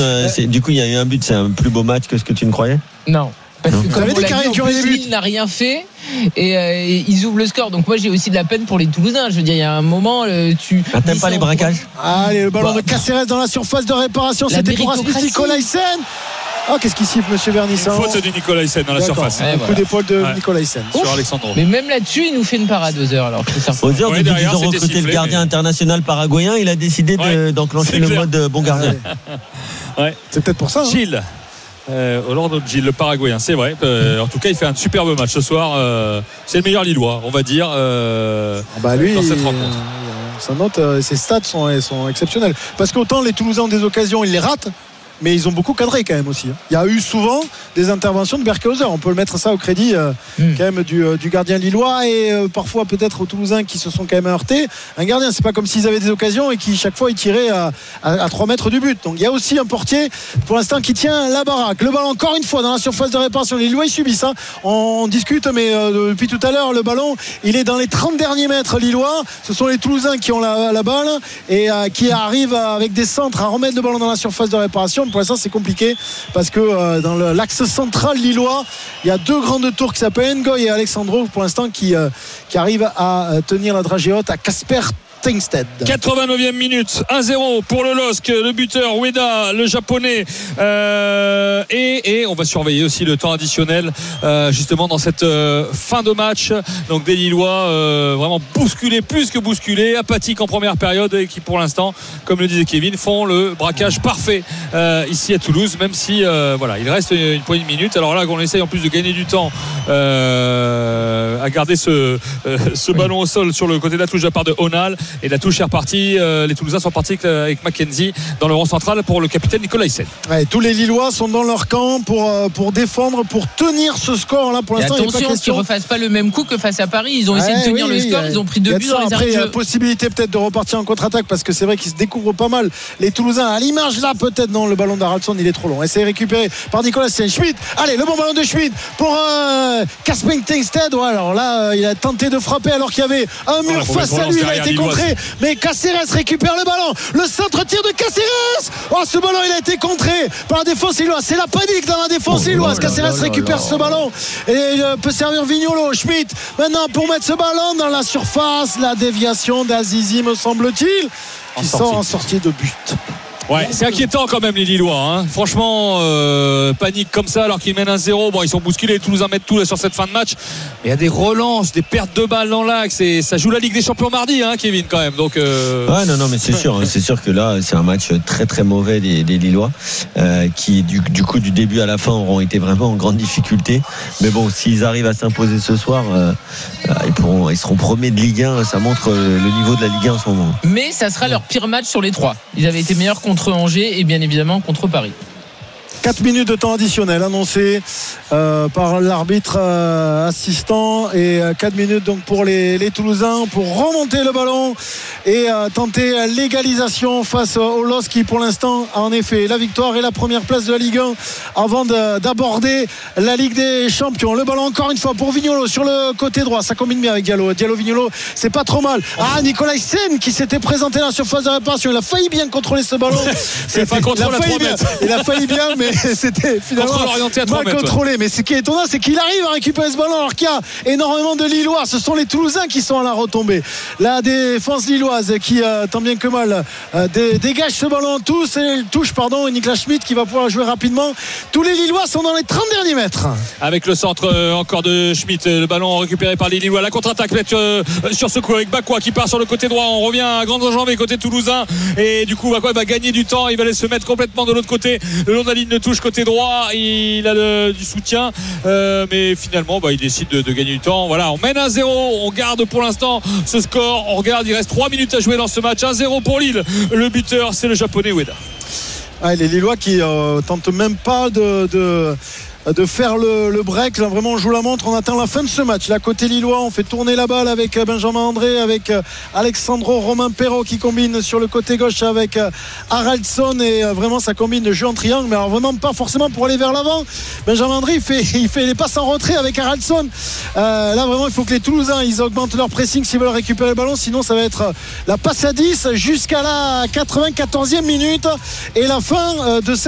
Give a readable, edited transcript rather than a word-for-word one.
du coup il y a eu un but, c'est un plus beau match que ce que tu ne croyais? Non. Parce que comme on l'a dit, en plus, Lille n'a rien fait et ils ouvrent le score. Donc moi j'ai aussi de la peine pour les Toulousains. Je veux dire, il y a un moment, t'aimes pas les braquages? Allez, le ballon de Caceres dans la surface de réparation. C'était pour Rasmus Nicolaisen. Qu'est-ce qu'il siffle, monsieur Vernissant? Faute de Nicolaisen dans la surface. Un coup d'épaule de Nicolaisen. Sur Alexandro. Mais même là-dessus, il nous fait une parade aux heures. Alors, aux heures, depuis qu'ils ont recruté le gardien international paraguayen, il a décidé d'enclencher le mode bon gardien. Ouais. C'est peut-être pour ça. Gilles. Orlando Gilles, le paraguayen, c'est vrai. En tout cas, il fait un superbe match ce soir. C'est le meilleur Lillois, on va dire, lui, dans cette rencontre. Sa note, ses stats sont exceptionnels. Parce qu'autant les Toulousains ont des occasions, ils les ratent. Mais ils ont beaucoup cadré quand même aussi. Il y a eu souvent des interventions de Berkhauser. On peut le mettre ça au crédit quand même du gardien lillois et parfois peut-être aux Toulousains qui se sont quand même heurtés. Un gardien, c'est pas comme s'ils avaient des occasions et qui chaque fois ils tiraient à 3 mètres du but. Donc il y a aussi un portier pour l'instant qui tient la baraque. Le ballon encore une fois dans la surface de réparation. Les Lillois ils subissent ça. On discute mais depuis tout à l'heure le ballon il est dans les 30 derniers mètres lillois. Ce sont les Toulousains qui ont la balle et qui arrivent avec des centres à remettre le ballon dans la surface de réparation. Pour l'instant c'est compliqué parce que dans l'axe central lillois il y a 2 grandes tours qui s'appellent Ngoy et Alexandro pour l'instant qui arrivent à tenir la dragée haute à Casper Tengsted. 89e minute, 1-0 pour le LOSC, le buteur Ueda, le japonais, et on va surveiller aussi le temps additionnel justement dans cette fin de match. Donc des Lillois vraiment bousculés, plus que bousculés, apathiques en première période et qui pour l'instant, comme le disait Kevin, font le braquage parfait ici à Toulouse, même si il reste une poignée de minutes. Alors là on essaye en plus de gagner du temps à garder ce ballon au sol sur le côté de la touche de la part de Onal. Et la touche est repartie. Les Toulousains sont partis avec Mackenzie dans le rond central pour le capitaine Nicolaisen. Tous les Lillois sont dans leur camp pour défendre, pour tenir ce score là. Pour l'instant, attention qu'ils ne refassent pas le même coup que face à Paris. Ils ont essayé de tenir le score. Ils ont pris 2 buts dans les arrêts. Après, il y a la possibilité peut-être de repartir en contre-attaque parce que c'est vrai qu'ils se découvrent pas mal. Les Toulousains, à l'image là, peut-être non, le ballon d'Haraldsson il est trop long. Essayé récupéré par Nicolaisen. Schmidt. Allez, le bon ballon de Schmidt pour Casper Tengsted. Alors là, il a tenté de frapper alors qu'il y avait un mur face à lui. Il a été contré. Mais Caceres récupère le ballon. Le centre tir de Caceres. Ce ballon il a été contré par la défense lilloise. C'est la panique dans la défense lilloise. Caceres récupère ce ballon et peut servir Vignolo. Schmidt maintenant pour mettre ce ballon dans la surface. La déviation d'Azizi me semble-t-il qui sort en sortie de but. Ouais, c'est inquiétant quand même les Lillois. Franchement, panique comme ça alors qu'ils mènent 1-0. Bon, ils sont bousculés. Les Toulousains mettent tout là sur cette fin de match. Il y a des relances, des pertes de balles dans l'axe. Et ça joue la Ligue des Champions mardi, Kevin, quand même. Donc, non, mais c'est sûr. C'est sûr que là, c'est un match très très mauvais des Lillois qui, du coup, du début à la fin, auront été vraiment en grande difficulté. Mais bon, s'ils arrivent à s'imposer ce soir, ils seront premiers de Ligue 1. Ça montre le niveau de la Ligue 1 en ce moment. Mais ça sera leur pire match sur les 3. Ils avaient été meilleurs contre Angers et bien évidemment contre Paris. 4 minutes de temps additionnel annoncé par l'arbitre assistant et 4 minutes donc pour les Toulousains pour remonter le ballon et tenter l'égalisation face au LOSC qui pour l'instant a en effet la victoire et la première place de la Ligue 1 avant d'aborder la Ligue des Champions. Le ballon encore une fois pour Vignolo sur le côté droit, ça combine bien avec Diallo Vignolo, c'est pas trop mal. Nicolaisen qui s'était présenté dans la surface de réparation, il a failli bien contrôler ce ballon. Il a failli bien mais c'était finalement mal contrôlé. Mais ce qui est étonnant, c'est qu'il arrive à récupérer ce ballon alors qu'il y a énormément de Lillois. Ce sont les Toulousains qui sont à la retombée. La défense lilloise qui tant bien que mal dégage ce ballon touche et Nicolas Schmidt qui va pouvoir jouer rapidement. Tous les Lillois sont dans les 30 derniers mètres. Avec le centre encore de Schmidt, le ballon récupéré par les Lillois. La contre-attaque peut-être sur ce coup avec Bakwa qui part sur le côté droit. On revient à grandes enjambées côté toulousain et du coup Bakwa va gagner du temps. Il va aller se mettre complètement de l'autre côté, le long de la ligne de touche côté droit. Il a du soutien mais finalement il décide de gagner du temps. Voilà, on mène 1-0, on garde pour l'instant ce score. On regarde, il reste 3 minutes à jouer dans ce match. 1-0 pour Lille. Le buteur c'est le japonais Ueda. Les Lillois qui tentent même pas de faire le break. Là, vraiment on joue la montre, on attend la fin de ce match. Là côté lillois, on fait tourner la balle avec Benjamin André, avec Alexandro Romain Perrault qui combine sur le côté gauche avec Haraldsson et vraiment ça combine de jeu en triangle, mais alors vraiment pas forcément pour aller vers l'avant. Benjamin André il fait les passes en retrait avec Haraldsson. Là vraiment il faut que les Toulousains ils augmentent leur pressing s'ils veulent récupérer le ballon, sinon ça va être la passe à 10 jusqu'à la 94e minute et la fin de